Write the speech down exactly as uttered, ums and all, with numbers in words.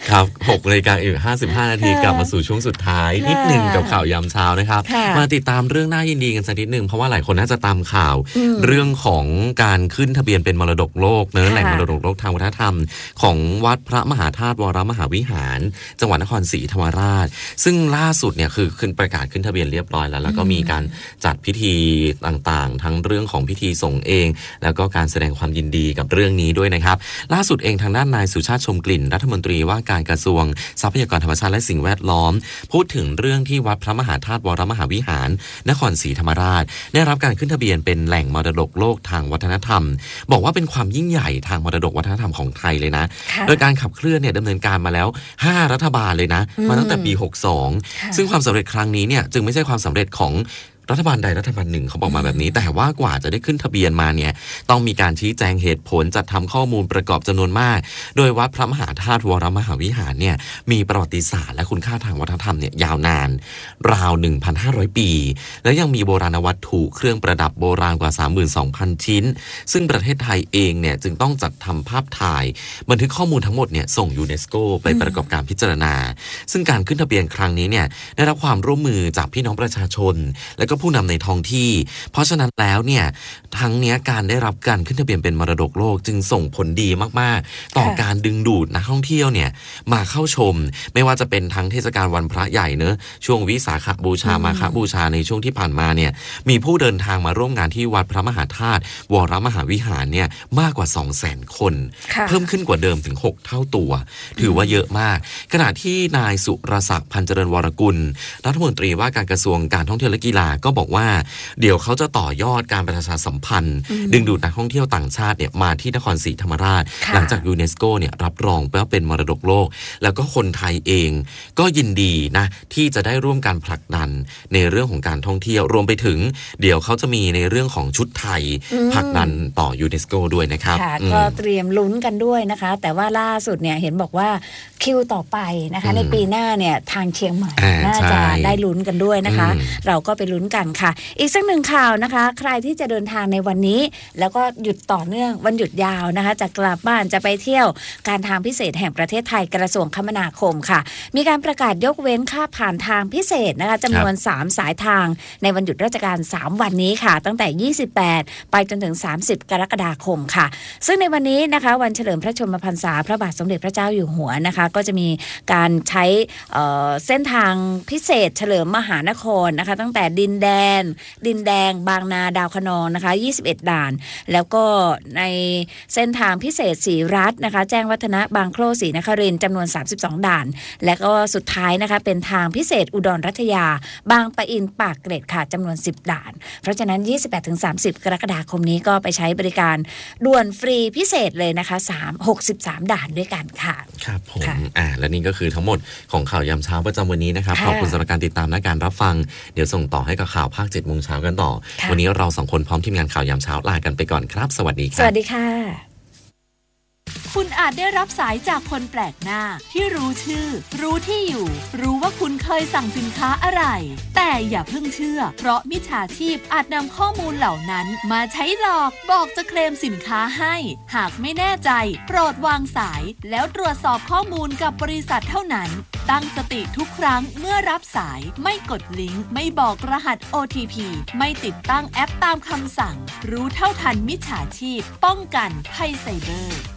ครับหกนาฬิกาอีกห้าสิบห้านาทีกลับมาสู่ช่วงสุดท้ายนิดหนึ่งกับข่าวยามเช้านะครับมาติดตามเรื่องน่ายินดีกันสักนิดหนึ่งเพราะว่าหลายคนน่าจะตามข่าวเรื่องของการขึ้นทะเบียนเป็นมรดกโลกเนื้อแหล่งมรดกโลกทางวัฒนธรรมของวัดพระมหาธาตุวรมหาวิหารจังหวัดนครศรีธรรมราชซึ่งล่าสุดเนี่ยคือขึ้นประกาศขึ้นทะเบียนเรียบร้อยแล้วแล้วก็มีการจัดพิธีต่างๆทั้งเรื่องของพิธีส่งเองแล้วก็การแสดงความยินดีกับเรื่องนี้ด้วยนะครับล่าสุดเองทางด้านนายสุชาติชมกลิ่นรัฐมนตรีว่าการกระทรวงทรัพยากรธรรมชาติและสิ่งแวดล้อมพูดถึงเรื่องที่วัดพระมหาธาตุวรมหาวิหารนครศรีธรรมราชได้รับการขึ้นทะเบียนเป็นแหล่งมรดกโลกทางวัฒนธรรมบอกว่าเป็นความยิ่งใหญ่ทางมรดกวัฒนธรรมของไทยเลยนะโดยการขับเคลื่อนเนี่ยดำเนินการมาแล้วห้ารัฐบาลเลยนะมาตั้งแต่ปีหกสิบสองซึ่งความสำเร็จครั้งนี้เนี่ยจึงไม่ใช่ความสำเร็จของรัฐบาลใดรัฐบาลหนึ่งเขาบอกมาแบบนี้แต่ว่ากว่าจะได้ขึ้นทะเบียนมาเนี่ยต้องมีการชี้แจงเหตุผลจัดทำข้อมูลประกอบจำนวนมากโดยวัดพระมหาธาตุวรมหาวิหารเนี่ยมีประวัติศาสตร์และคุณค่าทางวัฒนธรรมเนี่ยยาวนานราว หนึ่งพันห้าร้อย ปีและยังมีโบราณวัตถุเครื่องประดับโบราณกว่า สามหมื่นสองพัน ชิ้นซึ่งประเทศไทยเองเนี่ยจึงต้องจัดทำภาพถ่ายบันทึกข้อมูลทั้งหมดเนี่ยส่งยูเนสโกไปประกอบการพิจารณาซึ่งการขึ้นทะเบียนครั้งนี้เนี่ยได้รับความร่วมมือจากพี่น้องประชาชนและก็ผู้นำในท้องที่เพราะฉะนั้นแล้วเนี่ยทั้งเนี้ยการได้รับการขึ้นทะเบียนเป็นมรดกโลกจึงส่งผลดีมากๆต่อการดึงดูดนักท่องเที่ยวเนี่ยมาเข้าชมไม่ว่าจะเป็นทั้งเทศกาลวันพระใหญ่เนอะช่วงวิสาขบูชามาฆบูชาในช่วงที่ผ่านมาเนี่ยมีผู้เดินทางมาร่วมงานที่วัดพระมหาธาตุวรมหาวิหารเนี่ยมากกว่า สองแสน คนเพิ่มขึ้นกว่าเดิมถึงหกเท่าตัวถือว่าเยอะมากขณะที่นายสุรศักดิ์พันเจริญวรกุลรัฐมนตรีว่าการกระทรวงการท่องเที่ยวและกีฬาก็บอกว่าเดี๋ยวเขาจะต่อยอดการประชาสัมพันธ์ดึงดูดนักท่องเที่ยวต่างชาติเนี่ยมาที่นครศรีธรรมราชหลังจากยูเนสโกเนี่ยรับรองว่าเป็นมรดกโลกแล้วก็คนไทยเองก็ยินดีนะที่จะได้ร่วมการผลักดันในเรื่องของการท่องเที่ยวรวมไปถึงเดี๋ยวเขาจะมีในเรื่องของชุดไทยผลักดันต่อยูเนสโกด้วยนะครับก็เตรียมลุ้นกันด้วยนะคะแต่ว่าล่าสุดเนี่ยเห็นบอกว่าคิวต่อไปนะคะในปีหน้าเนี่ยทางเชียงใหม่น่าจะได้ลุ้นกันด้วยนะคะเราก็ไปลุ้นกันค่ะอีกสักหนึ่งข่าวนะคะใครที่จะเดินทางในวันนี้แล้วก็หยุดต่อเนื่องวันหยุดยาวนะคะจะกลับบ้านจะไปเที่ยวการทางพิเศษแห่งประเทศไทยกระทรวงคมนาคมค่ะมีการประกาศยกเว้นค่าผ่านทางพิเศษนะคะจำนวนสามสายทางในวันหยุดราชการสามวันนี้ค่ะตั้งแต่ยี่สิบแปดไปจนถึงสามสิบกรกฎาคมค่ะซึ่งในวันนี้นะคะวันเฉลิมพระชนมพรรษาพระบาทสมเด็จพระเจ้าอยู่หัวนะคะก็จะมีการใช้เอ่อเส้นทางพิเศษเฉลิมมหานครนะคะตั้งแต่ดินแดนดินแดงบางนาดาวคะนองนะคะยี่สิบเอ็ดด่านแล้วก็ในเส้นทางพิเศษศรีรัตน์นะคะแจ้งวัฒนะบางโคร่ศรีนครินทร์จำนวนสามสิบสองด่านและก็สุดท้ายนะคะเป็นทางพิเศษอุดรรัตยาบางปะอินปากเกร็ดค่ะจำนวนสิบด่านเพราะฉะนั้น ยี่สิบแปดถึงสามสิบ กรกฎาคมนี้ก็ไปใช้บริการด่วนฟรีพิเศษเลยนะคะสามหกสิบสามด่านด้วยกันค่ะครับผมอ่าและนี่ก็คือทั้งหมดของข่าวยามเช้าประจำวันนี้นะครับขอบคุณสำหรับการติดตามและการรับฟังเดี๋ยวส่งต่อให้กับข่าวภาค เจ็ดโมงเช้ากันต่อวันนี้เราสองคนพร้อมทีมงานข่าวยามเช้าลากันไปก่อนครับสวัสดีครับสวัสดีค่ะคุณอาจได้รับสายจากคนแปลกหน้าที่รู้ชื่อรู้ที่อยู่รู้ว่าคุณเคยสั่งสินค้าอะไรแต่อย่าเพิ่งเชื่อเพราะมิจฉาชีพอาจนำข้อมูลเหล่านั้นมาใช้หลอกบอกจะเคลมสินค้าให้หากไม่แน่ใจโปรดวางสายแล้วตรวจสอบข้อมูลกับบริษัทเท่านั้นตั้งสติทุกครั้งเมื่อรับสายไม่กดลิงก์ไม่บอกรหัส โอ ที พี ไม่ติดตั้งแอปตามคำสั่งรู้เท่าทันมิจฉาชีพป้องกันภัยไซเบอร์